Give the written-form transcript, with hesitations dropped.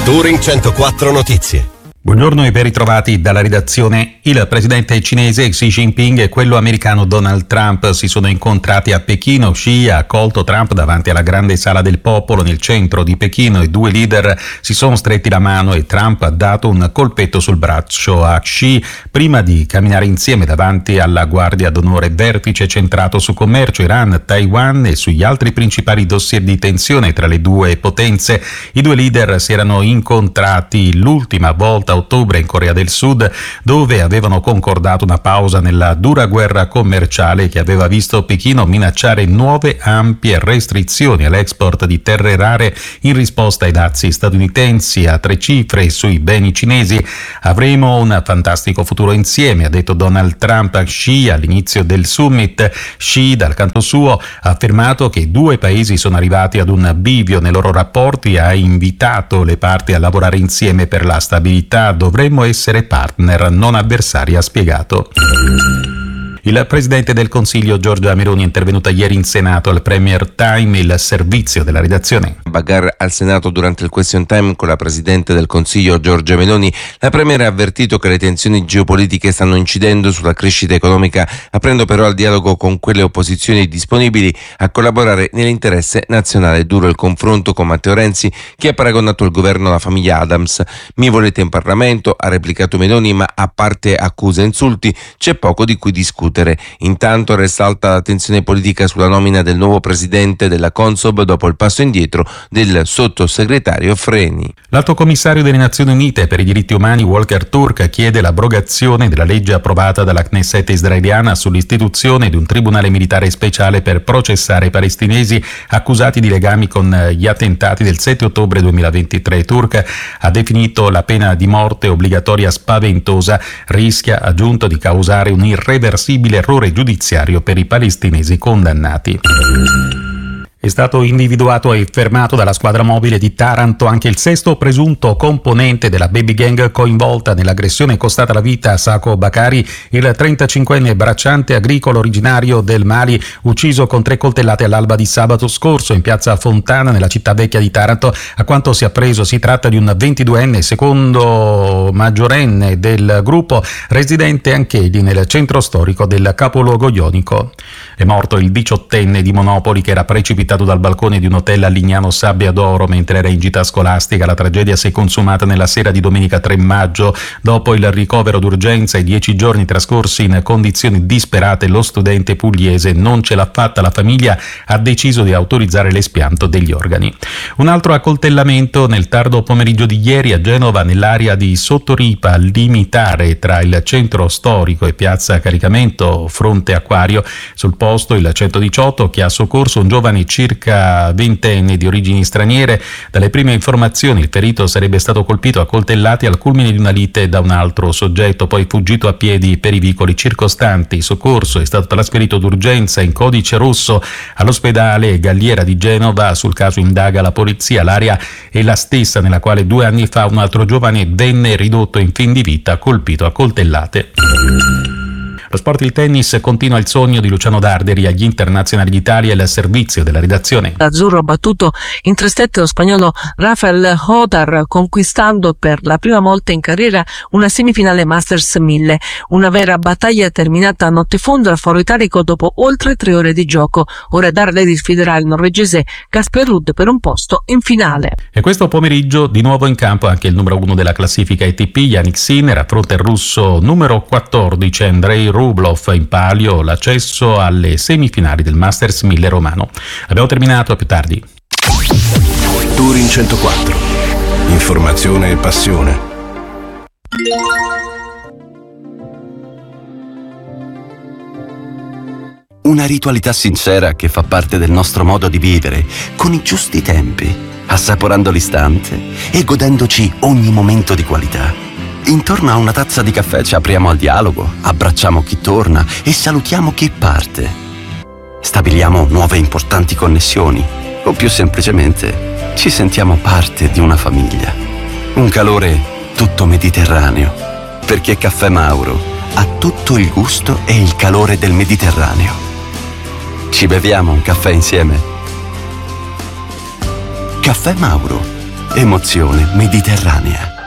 Touring 104 Notizie. Buongiorno e ben ritrovati dalla redazione. Il presidente cinese Xi Jinping e quello americano Donald Trump si sono incontrati a Pechino. Xi ha accolto Trump davanti alla grande sala del popolo nel centro di Pechino. I due leader si sono stretti la mano e Trump ha dato un colpetto sul braccio a Xi prima di camminare insieme davanti alla Guardia d'Onore. Vertice centrato su commercio, Iran, Taiwan e sugli altri principali dossier di tensione tra le due potenze. I due leader si erano incontrati l'ultima volta a ottobre in Corea del Sud, dove avevano concordato una pausa nella dura guerra commerciale che aveva visto Pechino minacciare nuove ampie restrizioni all'export di terre rare in risposta ai dazi statunitensi a 3 cifre sui beni cinesi. Avremo un fantastico futuro insieme, ha detto Donald Trump a Xi all'inizio del summit. Xi, dal canto suo, ha affermato che i due paesi sono arrivati ad un bivio nei loro rapporti e ha invitato le parti a lavorare insieme per la stabilità. Dovremmo essere partner, non avversari, ha spiegato. Il presidente del Consiglio Giorgia Meloni è intervenuta ieri in Senato al Premier Time, il servizio della redazione. Bagarre al Senato durante il question time con la presidente del Consiglio Giorgia Meloni. La Premier ha avvertito che le tensioni geopolitiche stanno incidendo sulla crescita economica, aprendo però al dialogo con quelle opposizioni disponibili a collaborare nell'interesse nazionale. Duro il confronto con Matteo Renzi, che ha paragonato il governo alla famiglia Adams. Mi volete in Parlamento, ha replicato Meloni, ma a parte accuse e insulti c'è poco di cui discutere. Intanto resta alta la tensione politica sulla nomina del nuovo presidente della Consob dopo il passo indietro del sottosegretario Freni. L'Alto Commissario delle Nazioni Unite per i diritti umani Volker Turk chiede l'abrogazione della legge approvata dalla Knesset israeliana sull'istituzione di un tribunale militare speciale per processare i palestinesi accusati di legami con gli attentati del 7 ottobre 2023. Turk ha definito la pena di morte obbligatoria spaventosa, rischia, aggiunto, di causare un irreversibile errore giudiziario per i palestinesi condannati. È stato individuato e fermato dalla squadra mobile di Taranto anche il sesto presunto componente della baby gang coinvolta nell'aggressione costata la vita a Sako Bakari, il 35enne bracciante agricolo originario del Mali, ucciso con 3 coltellate all'alba di sabato scorso in piazza Fontana nella città vecchia di Taranto. A quanto si è appreso si tratta di un 22enne, secondo maggiorenne del gruppo, residente anch'egli nel centro storico del capoluogo ionico. È morto il 18enne di Monopoli che era precipitato dal balcone di un hotel a Lignano Sabbia d'Oro mentre era in gita scolastica. La tragedia si è consumata nella sera di domenica 3 maggio. Dopo il ricovero d'urgenza e 10 giorni trascorsi in condizioni disperate, lo studente pugliese non ce l'ha fatta. La famiglia ha deciso di autorizzare l'espianto degli organi. Un altro accoltellamento nel tardo pomeriggio di ieri a Genova, nell'area di Sottoripa, al limitare tra il centro storico e piazza Caricamento fronte Acquario. Sul posto il 118 che ha soccorso un giovane circa 20enne di origini straniere. Dalle prime informazioni il ferito sarebbe stato colpito a coltellati al culmine di una lite da un altro soggetto, poi fuggito a piedi per i vicoli circostanti. Il soccorso è stato trasferito d'urgenza in codice rosso all'ospedale Galliera di Genova. Sul caso indaga la polizia. L'area è la stessa nella quale 2 anni fa un altro giovane venne ridotto in fin di vita colpito a coltellate. Lo sport, il tennis, continua il sogno di Luciano Darderi agli internazionali d'Italia e il servizio della redazione. L'azzurro ha battuto in 3-7 lo spagnolo Rafael Hodar, conquistando per la prima volta in carriera una semifinale Masters 1000. Una vera battaglia terminata a notte fonda al Foro Italico dopo oltre 3 ore di gioco. Ora Darderi sfiderà il norvegese Casper Ruud per un posto in finale. E questo pomeriggio di nuovo in campo anche il numero 1 della classifica ATP, Jannik Sinner, affronta il russo numero 14 Andrei Rublev, in palio l'accesso alle semifinali del Masters 1000 romano. Abbiamo terminato, a più tardi. Touring 104. Informazione e passione. Una ritualità sincera che fa parte del nostro modo di vivere, con i giusti tempi, assaporando l'istante e godendoci ogni momento di qualità. Intorno a una tazza di caffè ci apriamo al dialogo, abbracciamo chi torna e salutiamo chi parte. Stabiliamo nuove importanti connessioni o più semplicemente ci sentiamo parte di una famiglia. Un calore tutto mediterraneo, perché Caffè Mauro ha tutto il gusto e il calore del Mediterraneo. Ci beviamo un caffè insieme? Caffè Mauro, Emozione mediterranea.